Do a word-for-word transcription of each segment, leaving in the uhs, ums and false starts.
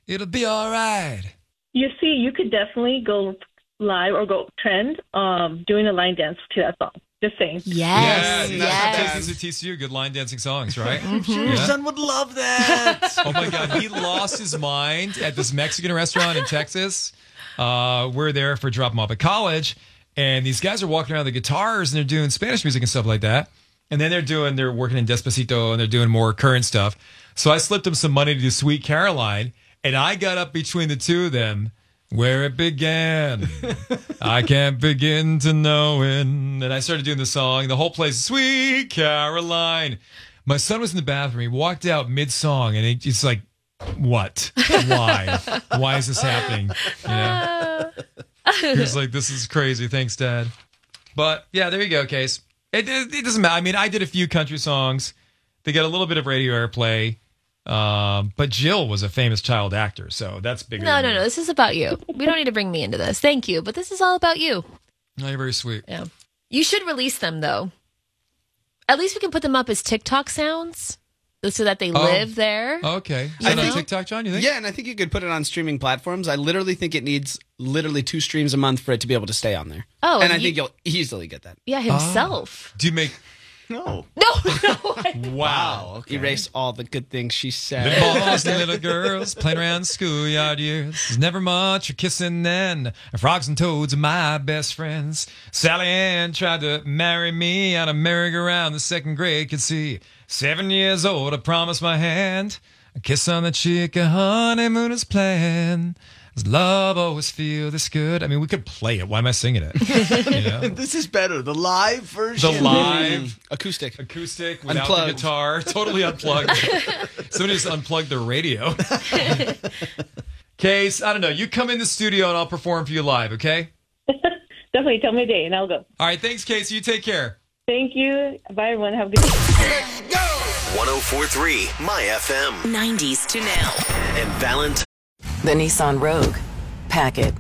It'll be all right. You see, you could definitely go live or go trend um, doing a line dance to that song. Just saying. Yes, yes. yes. These are T C U, good line dancing songs, right? Mm-hmm. Yeah. Your son would love that. Oh my God, he lost his mind at this Mexican restaurant in Texas. Uh, we're there for drop him off at college, and these guys are walking around with the guitars and they're doing Spanish music and stuff like that. And then they're doing, they're working in Despacito and they're doing more current stuff. So I slipped them some money to do Sweet Caroline, and I got up between the two of them. Where it began, I can't begin to know it. And I started doing the song. The whole place, Sweet Caroline. My son was in the bathroom. He walked out mid-song, and he, he's like, what? Why? Why is this happening? You know? He was like, this is crazy. Thanks, Dad. But, yeah, there you go, Case. It, it, it doesn't matter. I mean, I did a few country songs. They got a little bit of radio airplay. Um, but Jill was a famous child actor, so that's bigger. No, than no, me. no. This is about you. We don't need to bring me into this. Thank you, but this is all about you. No, you're very sweet. Yeah, you should release them though. At least we can put them up as TikTok sounds, so that they Oh. live there. Okay, You is that know? on TikTok, John? You think? Yeah, and I think you could put it on streaming platforms. I literally think it needs literally two streams a month for it to be able to stay on there. Oh, and I you- think you'll easily get that. Yeah, himself. Do you make? No. No, no. Wow. Erase all the good things she said. Little boys and little girls playing around schoolyard years. There's never much of kissing then. Frogs and toads are my best friends. Sally Ann tried to marry me on a merry-go-round the second grade could see. Seven years old, I promised my hand. A kiss on the cheek, a honeymoon is planned. Does love always feel this good? I mean, we could play it. Why am I singing it? You know? This is better. The live version. The live acoustic. Acoustic without Unplugged. the guitar. Totally unplugged. Somebody just unplugged the radio. Case, I don't know. You come in the studio and I'll perform for you live, okay? Definitely tell me a day and I'll go. All right. Thanks, Case. You take care. Thank you. Bye, everyone. Have a good day. one oh four point three My F M. nineties to now. And Valentine. The Nissan Rogue. Pack it.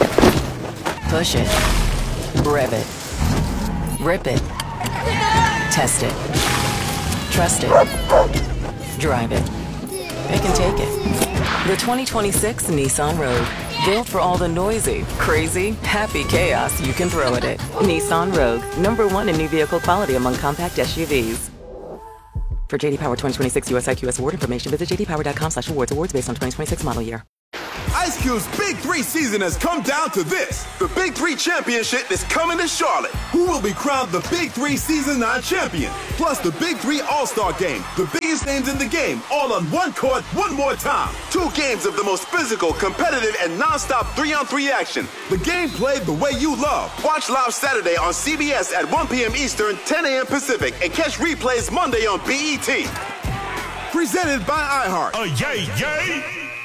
Push it. Rev it. Rip it. Test it. Trust it. Drive it. It can take it. The twenty twenty-six Nissan Rogue. Built for all the noisy, crazy, happy chaos you can throw at it. Nissan Rogue. Number one in new vehicle quality among compact S U Vs. For J D Power twenty twenty-six U S I Q S award information, visit j d power dot com slash awards. Awards based on twenty twenty-six model year. Ice Cube's Big Three season has come down to this. The Big Three Championship is coming to Charlotte. Who will be crowned the Big Three Season nine champion? Plus the Big Three All-Star Game. The biggest names in the game, all on one court, one more time. Two games of the most physical, competitive, and non-stop three-on-three action. The game played the way you love. Watch live Saturday on C B S at one p.m. Eastern, ten a.m. Pacific, and catch replays Monday on B E T. Presented by iHeart. Oh, yay, yay!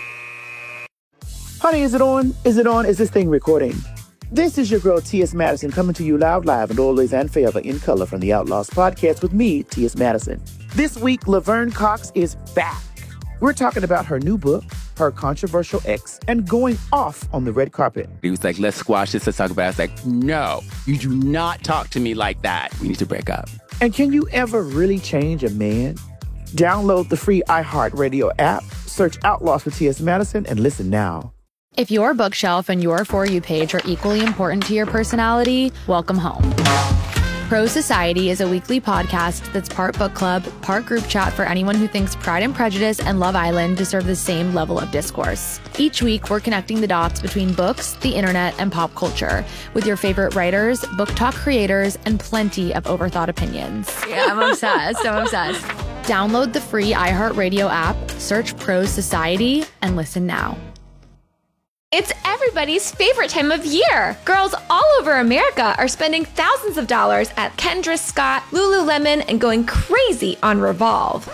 Honey, is it on? Is it on? Is this thing recording? This is your girl, T S. Madison, coming to you loud, live, and always and forever in color from the Outlaws podcast with me, T S. Madison. This week, Laverne Cox is back. We're talking about her new book, her controversial ex, and going off on the red carpet. He was like, let's squash this, let's talk about it. I was like, no, you do not talk to me like that. We need to break up. And can you ever really change a man? Download the free iHeartRadio app, search Outlaws with T S. Madison, and listen now. If your bookshelf and your For You page are equally important to your personality, welcome home. Pro Society is a weekly podcast that's part book club, part group chat for anyone who thinks Pride and Prejudice and Love Island deserve the same level of discourse. Each week, we're connecting the dots between books, the internet, and pop culture with your favorite writers, book talk creators, and plenty of overthought opinions. Yeah, I'm obsessed. I'm obsessed. Download the free iHeartRadio app, search Pro Society, and listen now. It's everybody's favorite time of year. Girls all over America are spending thousands of dollars at Kendra Scott, Lululemon, and going crazy on Revolve.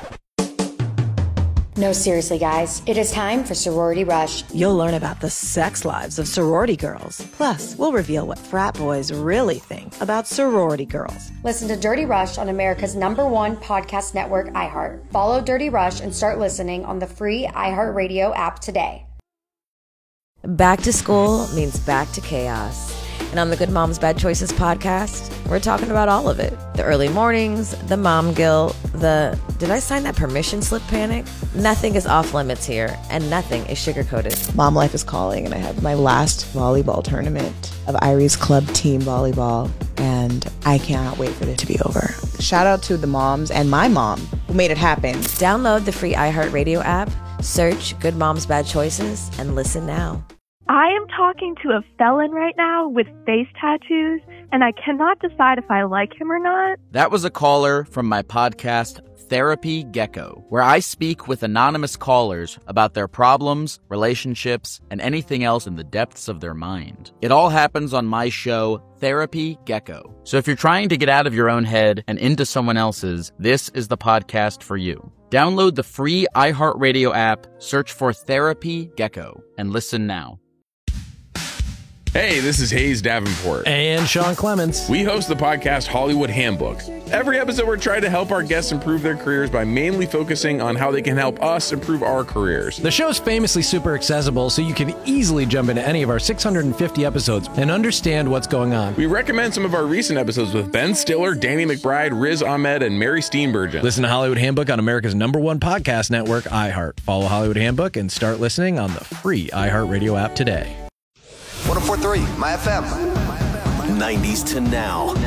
No, seriously, guys. It is time for Sorority Rush. You'll learn about the sex lives of sorority girls. Plus, we'll reveal what frat boys really think about sorority girls. Listen to Dirty Rush on America's number one podcast network, iHeart. Follow Dirty Rush and start listening on the free iHeartRadio app today. Back to school means back to chaos. And on the Good Moms Bad Choices podcast, we're talking about all of it. The early mornings, the mom guilt, the did I sign that permission slip panic? Nothing is off limits here, and nothing is sugar-coated. Mom life is calling, and I have my last volleyball tournament of Irie's Club Team Volleyball, and I cannot wait for it to be over. Shout out to the moms and my mom who made it happen. Download the free iHeartRadio app, search Good Moms Bad Choices, and listen now. I am talking to a felon right now with face tattoos, and I cannot decide if I like him or not. That was a caller from my podcast, Therapy Gecko, where I speak with anonymous callers about their problems, relationships, and anything else in the depths of their mind. It all happens on my show, Therapy Gecko. So if you're trying to get out of your own head and into someone else's, this is the podcast for you. Download the free iHeartRadio app, search for Therapy Gecko, and listen now. Hey, this is Hayes Davenport. And Sean Clements. We host the podcast Hollywood Handbook. Every episode, we're trying to help our guests improve their careers by mainly focusing on how they can help us improve our careers. The show's famously super accessible, so you can easily jump into any of our six hundred fifty episodes and understand what's going on. We recommend some of our recent episodes with Ben Stiller, Danny McBride, Riz Ahmed, and Mary Steenburgen. Listen to Hollywood Handbook on America's number one podcast network, iHeart. Follow Hollywood Handbook and start listening on the free iHeartRadio app today. one oh four point three, My F M. nineties to now.